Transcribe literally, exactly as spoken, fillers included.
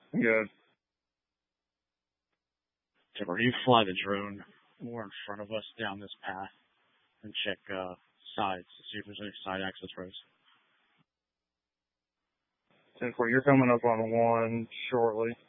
Good. Timber, you fly the drone more in front of us down this path and check uh, sides to see if there's any side access roads. ten four, you're coming up on one shortly.